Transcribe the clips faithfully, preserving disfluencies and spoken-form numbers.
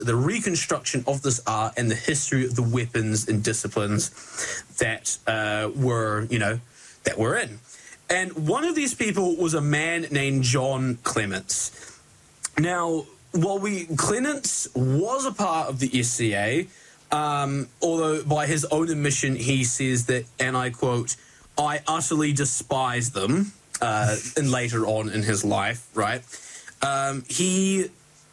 the reconstruction of this art and the history of the weapons and disciplines that uh, were, you know, that were in. And one of these people was a man named John Clements. Now, while we Clements was a part of the S C A, um, although by his own admission he says that, and I quote, "I utterly despise them," uh, and later on in his life, right? Um, he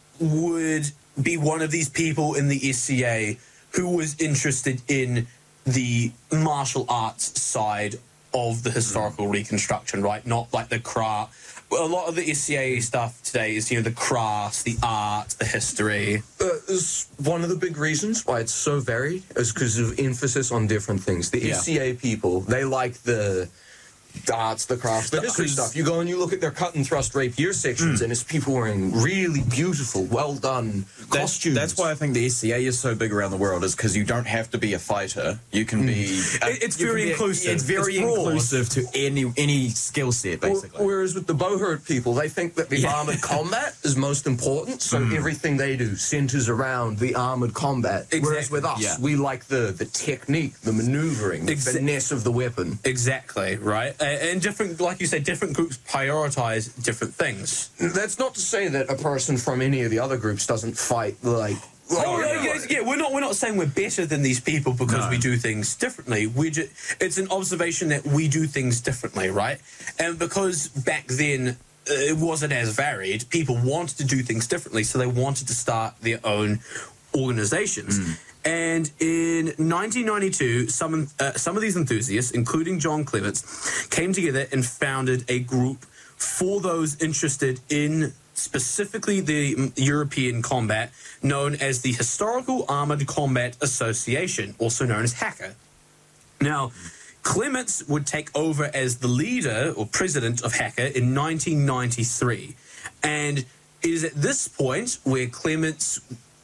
would be one of these people in the S C A who was interested in the martial arts side of the historical mm. reconstruction, right? Not like the craft. A lot of the S C A stuff today is, you know, the crafts, the art, the history. Uh, is one of the big reasons why it's so varied is because of emphasis on different things. The yeah. S C A people, they like the... the arts, the crafts, the history stuff. You go and you look at their cut and thrust rapier sections, mm. and it's people wearing really beautiful, well done costumes. That's, that's why I think the S C A is so big around the world, is because you don't have to be a fighter. You can mm. be. Uh, it's very be, inclusive. It's very it's inclusive to any any skill set, basically. Whereas with the bowhurt people, they think that the yeah. armored combat is most important, so mm. everything they do centers around the armored combat. Exactly. Whereas with us, yeah. we like the the technique, the maneuvering, the Exa finesse of the weapon. Exactly right. And different, like you said, different groups prioritize different things. That's not to say that a person from any of the other groups doesn't fight like. Oh, yeah, yeah, yeah, we're not. We're not saying we're better than these people because no. we do things differently. We just, it's an observation that we do things differently, right? And because back then uh, it wasn't as varied, people wanted to do things differently, so they wanted to start their own organizations. Mm. And in nineteen ninety-two, some, uh, some of these enthusiasts, including John Clements, came together and founded a group for those interested in specifically the European combat, known as the Historical Armored Combat Association, also known as HACA. Now, Clements would take over as the leader or president of HACA in nineteen ninety-three. And it is at this point where Clements'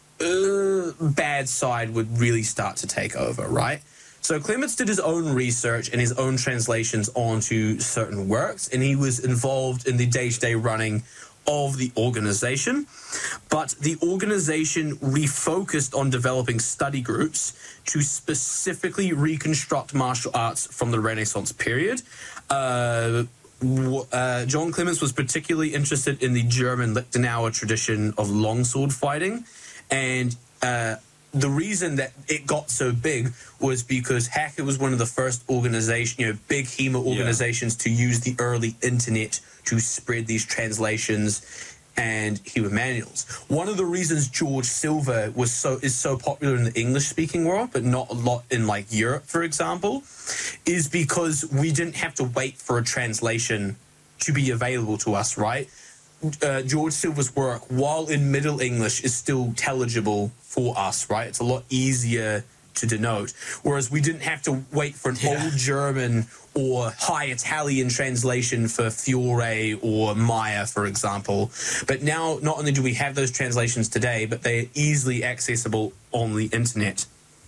Uh, bad side would really start to take over, right? So Clements did his own research and his own translations onto certain works, and he was involved in the day-to-day running of the organization. But the organization refocused on developing study groups to specifically reconstruct martial arts from the Renaissance period. Uh, uh, John Clements was particularly interested in the German Lichtenauer tradition of longsword fighting. And uh, the reason that it got so big was because HACA was one of the first organization, you know, big HEMA organizations yeah. to use the early internet to spread these translations and HEMA manuals. One of the reasons George Silver was so is so popular in the English-speaking world, but not a lot in like Europe, for example, is because we didn't have to wait for a translation to be available to us, right? Uh, George Silver's work, while in Middle English, is still intelligible for us, right? It's a lot easier to denote. Whereas we didn't have to wait for an yeah. old German or High Italian translation for Fiore or Maya, for example. But now, not only do we have those translations today, but they're easily accessible on the internet.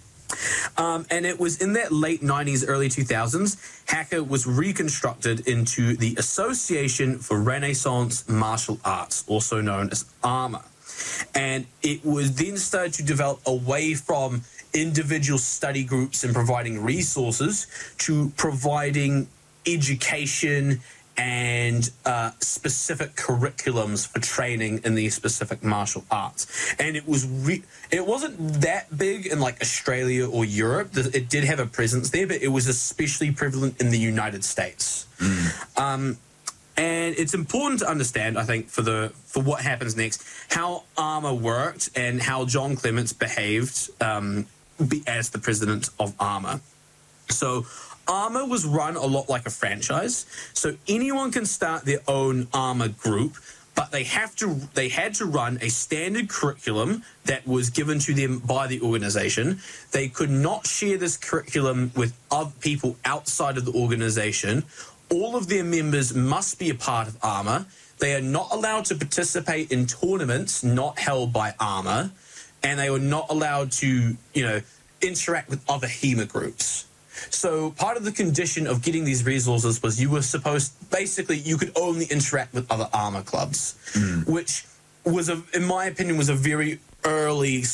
Um, and it was in that late nineties, early two thousands, HACA was reconstructed into the Association for Renaissance Martial Arts, also known as ARMA. And it was then started to develop away from individual study groups and providing resources to providing education and uh, specific curriculums for training in these specific martial arts. And it was re it wasn't that big in like Australia or Europe. It did have a presence there, but it was especially prevalent in the United States. Mm. Um, and it's important to understand, I think, for the for what happens next, how ARMA worked and how John Clements behaved um, be, as the president of ARMA. So ARMA was run a lot like a franchise, so anyone can start their own ARMA group, but they have to they had to run a standard curriculum that was given to them by the organization. They could not share this curriculum with other people outside of the organization. All of their members must be a part of ARMA. They are not allowed to participate in tournaments not held by ARMA, and they were not allowed to, you know, interact with other HEMA groups. So part of the condition of getting these resources was you were supposed, basically, you could only interact with other ARMA clubs, mm. which was, a, in my opinion, was a very early